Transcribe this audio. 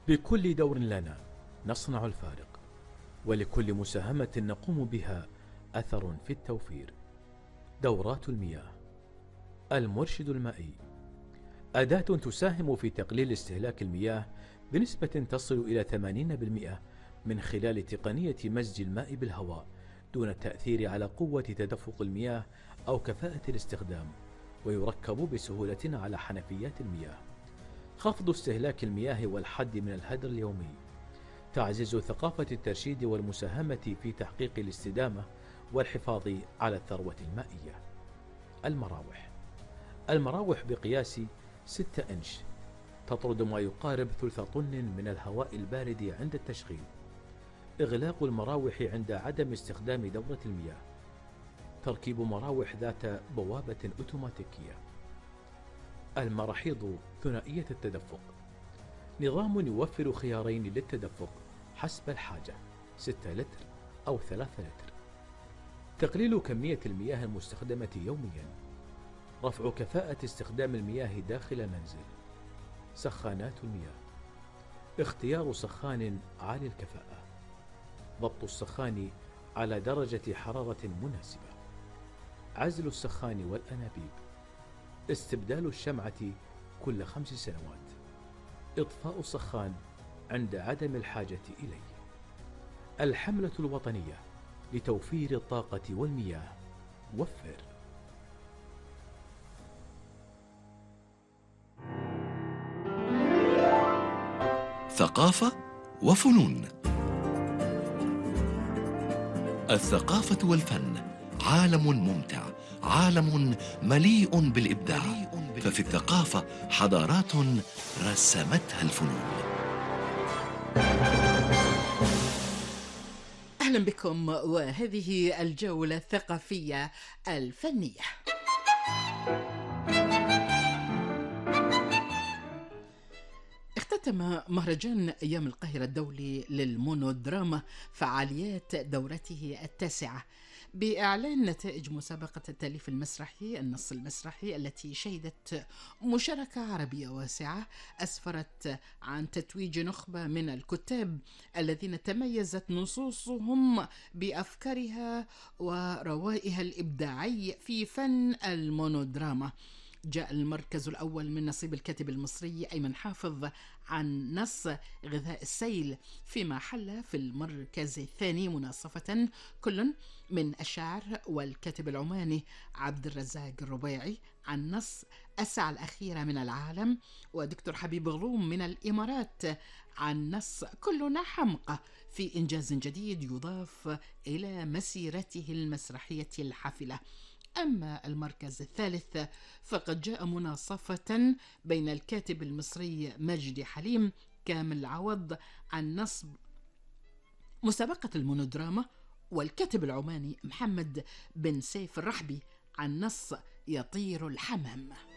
بكل دور لنا نصنع الفارق، ولكل مساهمة نقوم بها أثر في التوفير. دورات المياه. المرشد المائي أداة تساهم في تقليل استهلاك المياه بنسبة تصل إلى 80% من خلال تقنية مزج الماء بالهواء دون التأثير على قوة تدفق المياه أو كفاءة الاستخدام، ويركب بسهولة على حنفيات المياه. خفض استهلاك المياه والحد من الهدر اليومي. تعزيز ثقافة الترشيد والمساهمة في تحقيق الاستدامة والحفاظ على الثروة المائية. المراوح بقياس 6 إنش تطرد ما يقارب ثلث طن من الهواء البارد عند التشغيل. إغلاق المراوح عند عدم استخدام دورة المياه. تركيب مراوح ذات بوابة أوتوماتيكية. المراحيض ثنائية التدفق، نظام يوفر خيارين للتدفق حسب الحاجة، 6 لتر أو 3 لتر. تقليل كمية المياه المستخدمة يوميا. رفع كفاءة استخدام المياه داخل المنزل. سخانات المياه. اختيار سخان عالي الكفاءة. ضبط السخان على درجة حرارة مناسبة. عزل السخان والأنابيب. استبدال الشمعة كل 5 سنوات. إطفاء السخان عند عدم الحاجة إليه. الحملة الوطنية لتوفير الطاقة والمياه. وفر. ثقافة وفنون. الثقافة والفن عالم ممتع، عالم مليء بالإبداع، ففي الثقافة حضارات رسمتها الفنون. أهلا بكم، وهذه الجولة الثقافية الفنية. اختتم مهرجان أيام القاهرة الدولي للمونودراما فعاليات دورته 9 بإعلان نتائج مسابقة التأليف المسرحي النص المسرحي التي شهدت مشاركة عربية واسعة أسفرت عن تتويج نخبة من الكتاب الذين تميزت نصوصهم بأفكارها وروائها الإبداعي في فن المونودراما. جاء المركز الأول من نصيب الكاتب المصري أيمن حافظ عن نص غذاء السيل، فيما حل في المركز الثاني مناصفة كل من الشاعر والكاتب العماني عبد الرزاق الربيعي عن نص الساعة الأخيرة من العالم، ودكتور حبيب غلوم من الإمارات عن نص كلنا حمقى، في إنجاز جديد يضاف إلى مسيرته المسرحية الحافلة. أما المركز الثالث فقد جاء مناصفة بين الكاتب المصري مجدي حليم كامل عوض عن نصب مسابقة المونودراما، والكاتب العماني محمد بن سيف الرحبي عن نص يطير الحمام.